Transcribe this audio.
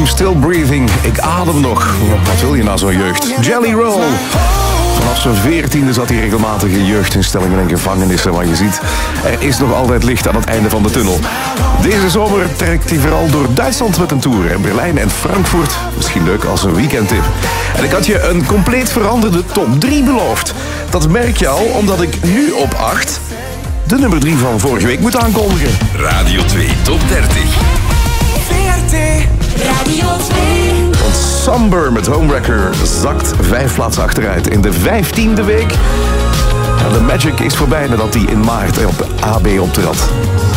I'm still breathing. Ik adem nog. Wat wil je na zo'n jeugd? Jelly Roll. Vanaf zijn 14e zat hij regelmatig in jeugdinstellingen en gevangenissen. Maar je ziet, er is nog altijd licht aan het einde van de tunnel. Deze zomer trekt hij vooral door Duitsland met een tour. En Berlijn en Frankfurt. Misschien leuk als een weekendtip. En ik had je een compleet veranderde top 3 beloofd. Dat merk je al, omdat ik nu op 8... de nummer 3 van vorige week moet aankondigen. Radio 2 Top 30. Radio 2. Want Somber met Homewrecker zakt 5 plaatsen achteruit in de 15e week. Nou, de magic is voorbij nadat hij in maart op AB optrad.